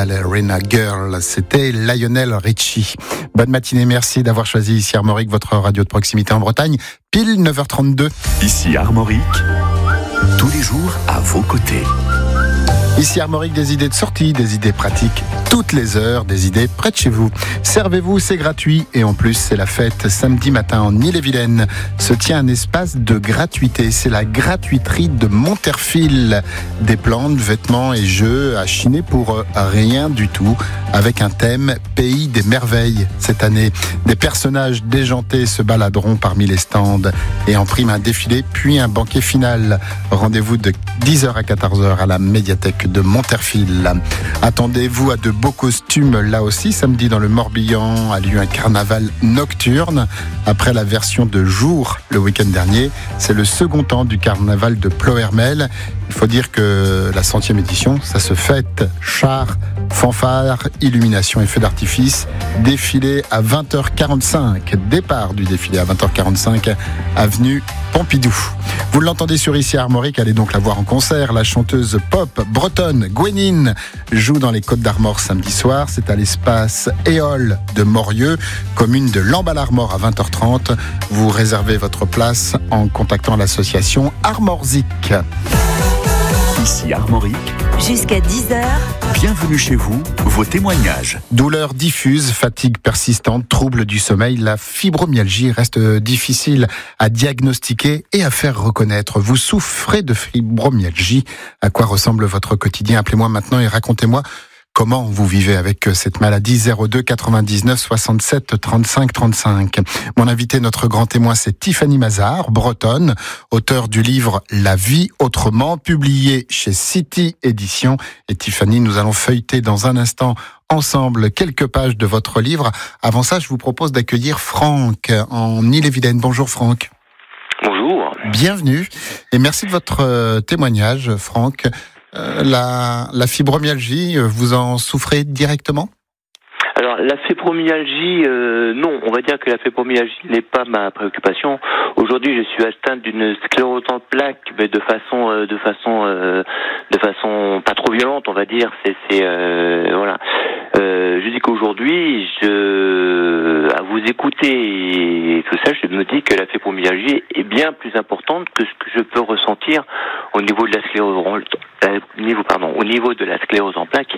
Ballerina Girl. C'était Lionel Richie. Bonne matinée, merci d'avoir choisi ici Armorique, votre radio de proximité en Bretagne. Pile 9h32. Ici Armorique, tous les jours à vos côtés. Ici Armorique, des idées de sortie, des idées pratiques, toutes les heures, des idées près de chez vous. Servez-vous, c'est gratuit et en plus c'est la fête. Samedi matin en Ille-et-Vilaine se tient un espace de gratuité. C'est la gratuiterie de Monterfil. Des plantes, vêtements et jeux à chiner pour rien du tout. Avec un thème Pays des merveilles cette année. Des personnages déjantés se baladeront parmi les stands et en prime un défilé puis un banquet final. Rendez-vous de 10h à 14h à la médiathèque de Monterfil. Attendez-vous à de beaux costumes là aussi. Samedi dans le Morbihan a lieu un carnaval nocturne. Après la version de jour le week-end dernier, c'est le second temps du carnaval de Ploërmel. Il faut dire que la 100e édition, ça se fête. Chars, fanfares, illumination et feux d'artifice. Défilé à 20h45. Départ du défilé à 20h45, avenue Pompidou. Vous l'entendez sur Ici Armorique, allez donc la voir en concert. La chanteuse pop bretonne Gwenin joue dans les Côtes d'Armor samedi soir. C'est à l'espace Éole de Morieux, commune de Lamballe-Armor à 20h30. Vous réservez votre place en contactant l'association Armorzik. Ici Armorique, jusqu'à 10h. bienvenue chez vous, vos témoignages. Douleurs diffuses, fatigue persistante, troubles du sommeil, la fibromyalgie reste difficile à diagnostiquer et à faire reconnaître. Vous souffrez de fibromyalgie. À quoi ressemble votre quotidien? Appelez-moi maintenant et racontez-moi comment vous vivez avec cette maladie. 02 99 67 35 35. Mon invité, notre grand témoin, c'est Tiffany Mazard, bretonne, auteure du livre La vie autrement, publié chez City Éditions. Et Tiffany, nous allons feuilleter dans un instant ensemble quelques pages de votre livre. Avant ça, je vous propose d'accueillir Franck en Ille-et-Vilaine. Bonjour Franck. Bonjour. Bienvenue et merci de votre témoignage, Franck. La fibromyalgie, vous en souffrez directement ? Alors la fibromyalgie, non, on va dire que la fibromyalgie n'est pas ma préoccupation. Aujourd'hui, je suis atteint d'une sclérose en plaques, mais de façon pas trop violente, on va dire. Voilà. Je dis qu'aujourd'hui, à vous écouter et tout ça, je me dis que la fibromyalgie est bien plus importante que ce que je peux ressentir au niveau de la sclérose en plaques.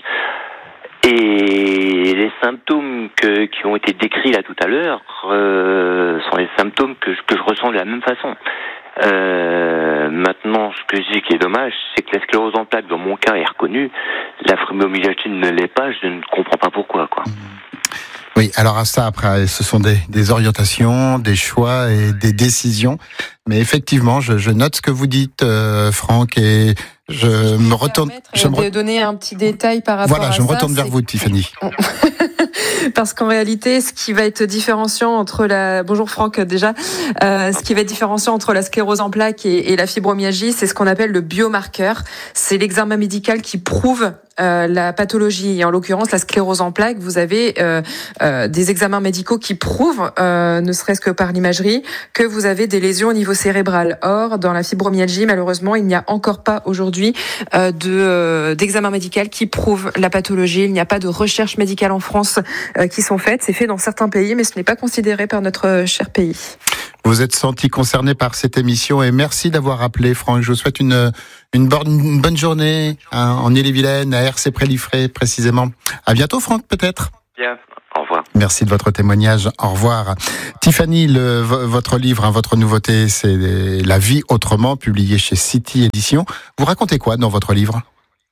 Et les symptômes qui ont été décrits là tout à l'heure sont les symptômes que je ressens de la même façon. Maintenant, ce que je dis qui est dommage, c'est que la sclérose en plaques, dans mon cas, est reconnue. La fibromyalgie ne l'est pas, je ne comprends pas pourquoi, quoi. Oui, alors à ça, après, ce sont des orientations, des choix et des décisions. Mais effectivement, je note ce que vous dites, Franck, et je me retourne. Je vais donner un petit détail par rapport à ça. Voilà, je me retourne vers vous, Tiffany. Parce qu'en réalité, ce qui va être différenciant entre bonjour Franck déjà, ce qui va être différenciant entre la sclérose en plaques et la fibromyalgie, c'est ce qu'on appelle le biomarqueur. C'est l'examen médical qui prouve la pathologie. Et en l'occurrence, la sclérose en plaques, vous avez des examens médicaux qui prouvent, ne serait-ce que par l'imagerie, que vous avez des lésions au niveau cérébral. Or, dans la fibromyalgie, malheureusement, il n'y a encore pas aujourd'hui d'examen médical qui prouve la pathologie. Il n'y a pas de recherche médicale en France qui sont faites. C'est fait dans certains pays, mais ce n'est pas considéré par notre cher pays. Vous êtes senti concerné par cette émission et merci d'avoir appelé, Franck. Je vous souhaite une bonne journée en Ille-et-Vilaine, à RC Prélifré précisément. À bientôt, Franck, peut-être. Bien, au revoir. Merci de votre témoignage. Au revoir. Tiffany, votre livre, votre nouveauté, c'est La vie autrement, publié chez City Éditions. Vous racontez quoi dans votre livre ?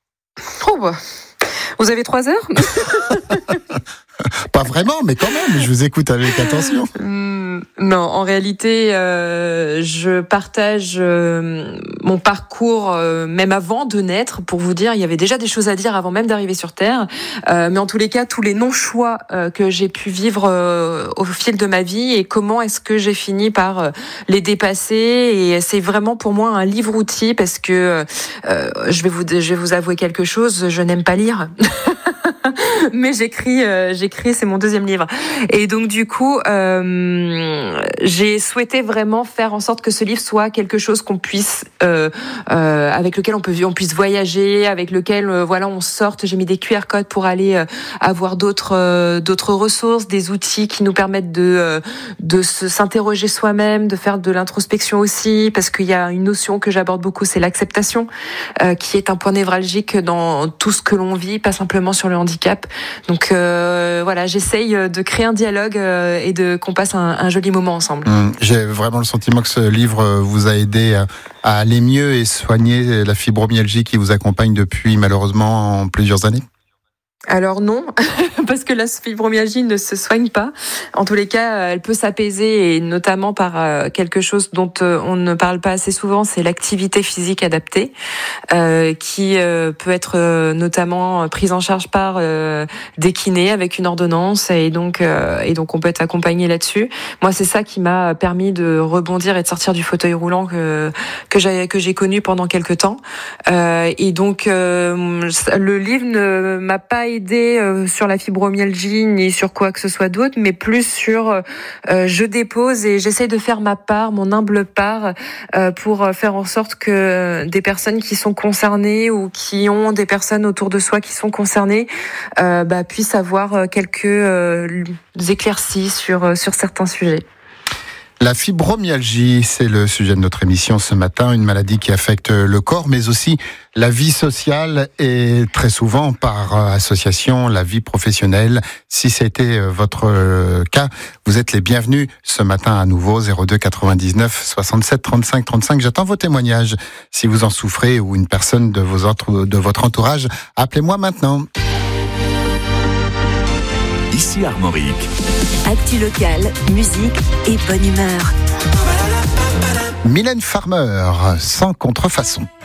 Vous avez 3 heures ? Pas vraiment, mais quand même, je vous écoute avec attention. Non, en réalité, je partage mon parcours même avant de naître. Pour vous dire, il y avait déjà des choses à dire avant même d'arriver sur Terre. Mais en tous les cas, tous les non-choix que j'ai pu vivre au fil de ma vie et comment est-ce que j'ai fini par les dépasser. Et c'est vraiment pour moi un livre-outil parce que je vais vous avouer quelque chose, je n'aime pas lire. mais j'écris, c'est mon 2e livre. Et donc du coup, j'ai souhaité vraiment faire en sorte que ce livre soit quelque chose qu'on puisse, avec lequel on puisse voyager, avec lequel on sorte. J'ai mis des QR codes pour aller avoir d'autres ressources, des outils qui nous permettent de s'interroger soi-même, de faire de l'introspection aussi, parce qu'il y a une notion que j'aborde beaucoup, c'est l'acceptation, qui est un point névralgique dans tout ce que l'on vit, pas simplement sur le handicap. Donc j'essaye de créer un dialogue et qu'on passe un joli moment ensemble. J'ai vraiment le sentiment que ce livre vous a aidé à aller mieux et soigner la fibromyalgie qui vous accompagne depuis malheureusement plusieurs années. Alors non, parce que la fibromyalgie ne se soigne pas. En tous les cas, elle peut s'apaiser, et notamment par quelque chose dont on ne parle pas assez souvent, c'est l'activité physique adaptée, qui peut être notamment prise en charge par des kinés avec une ordonnance, et donc on peut être accompagné là-dessus. Moi, c'est ça qui m'a permis de rebondir et de sortir du fauteuil roulant que j'ai connu pendant quelques temps. Et donc le livre ne m'a pas aidé sur la fibromyalgie ni sur quoi que ce soit d'autre, mais plus sur je dépose et j'essaie de faire ma part, mon humble part, pour faire en sorte que des personnes qui sont concernées ou qui ont des personnes autour de soi qui sont concernées puissent avoir quelques éclaircies sur certains sujets. La fibromyalgie, c'est le sujet de notre émission ce matin, une maladie qui affecte le corps, mais aussi la vie sociale et très souvent par association, la vie professionnelle. Si c'était votre cas, vous êtes les bienvenus ce matin à nouveau, 02 99 67 35 35. J'attends vos témoignages. Si vous en souffrez ou une personne de votre entourage, appelez-moi maintenant. Ici Armorique. Actu locale, musique et bonne humeur. Mylène Farmer, sans contrefaçon.